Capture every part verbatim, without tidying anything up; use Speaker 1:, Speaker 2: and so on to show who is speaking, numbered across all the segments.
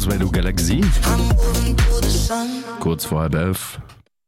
Speaker 1: auf Radio Galaxy. Kurz vor halb elf.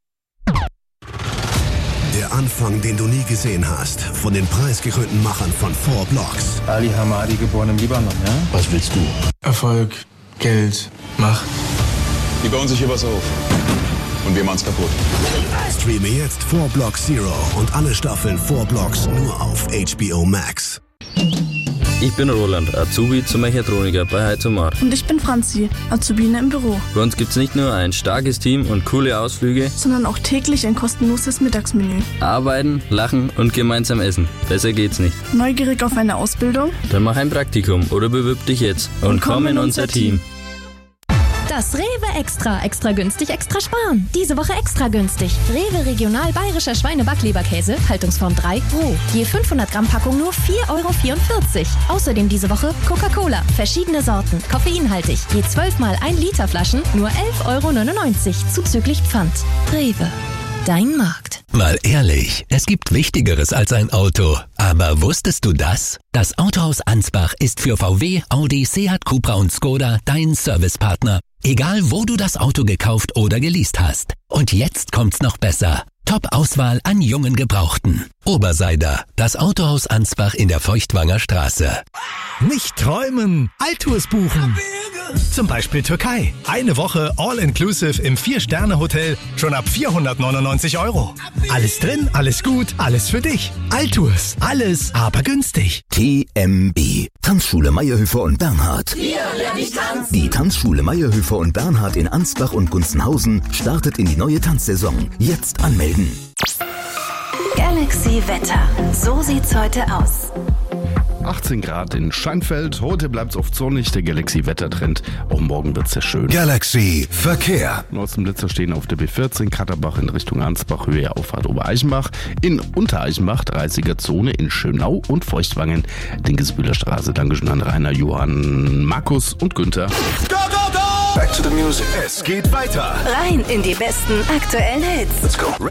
Speaker 2: Der Anfang, den du nie gesehen hast, von den preisgekrönten Machern von Four Blocks.
Speaker 3: Ali Hamadi, geboren im Libanon, ja?
Speaker 2: Was willst du?
Speaker 3: Erfolg, Geld, Macht.
Speaker 4: Die bauen sich hier was auf. Und wir machen's kaputt.
Speaker 2: Streame jetzt Four Blocks Zero und alle Staffeln Four Blocks nur auf H B O Max.
Speaker 5: Ich bin Roland, Azubi zum Mechatroniker bei Heizomar.
Speaker 6: Und ich bin Franzi, Azubine im Büro.
Speaker 5: Bei uns gibt's nicht nur ein starkes Team und coole Ausflüge,
Speaker 6: sondern auch täglich ein kostenloses Mittagsmenü.
Speaker 5: Arbeiten, lachen und gemeinsam essen. Besser geht's nicht.
Speaker 6: Neugierig auf eine Ausbildung?
Speaker 5: Dann mach ein Praktikum oder bewirb dich jetzt und, und komm in unser Team.
Speaker 7: Das Rewe Extra. Extra günstig, extra sparen. Diese Woche extra günstig. Rewe Regional Bayerischer Schweinebackleberkäse, Haltungsform drei, roh. Je fünfhundert Gramm Packung nur vier Euro vierundvierzig. Außerdem diese Woche Coca-Cola. Verschiedene Sorten. Koffeinhaltig. Je zwölf mal ein Liter Flaschen nur elf Euro neunundneunzig. Zuzüglich Pfand. Rewe. Dein Markt.
Speaker 8: Mal ehrlich, es gibt Wichtigeres als ein Auto. Aber wusstest du das? Das Autohaus Ansbach ist für V W, Audi, Seat, Cupra und Skoda dein Servicepartner. Egal, wo du das Auto gekauft oder geleast hast. Und jetzt kommt's noch besser. Top-Auswahl an jungen Gebrauchten. Oberseider, das Autohaus Ansbach in der Feuchtwanger Straße.
Speaker 9: Nicht träumen, Altours buchen. Zum Beispiel Türkei. Eine Woche All-Inclusive im vier-Sterne-Hotel schon ab vierhundertneunundneunzig Euro. Alles drin, alles gut, alles für dich. Altours, alles, aber günstig.
Speaker 10: T M B, Tanzschule Meyerhöfer und Bernhard.
Speaker 11: Hier lerne ich tanzen.
Speaker 10: Die Tanzschule Meyerhöfer und Bernhard in Ansbach und Gunzenhausen startet in die neue Tanzsaison. Jetzt anmelden.
Speaker 12: Galaxy Wetter. So sieht's heute aus.
Speaker 1: achtzehn Grad in Scheinfeld. Heute bleibt's oft sonnig. Der Galaxy-Wettertrend. Auch morgen wird's sehr schön.
Speaker 2: Galaxy Verkehr.
Speaker 1: Außenblitzer stehen auf der B vierzehn Katterbach in Richtung Ansbach, Höhe Auffahrt Obereichenbach. In Untereichenbach, dreißiger Zone in Schönau und Feuchtwangen. Dinkelsbühler Straße. Dankeschön an Rainer, Johann, Markus und Günther.
Speaker 2: Go, go, go! Back to the music. Es geht weiter.
Speaker 12: Rein in die besten aktuellen Hits.
Speaker 2: Let's go.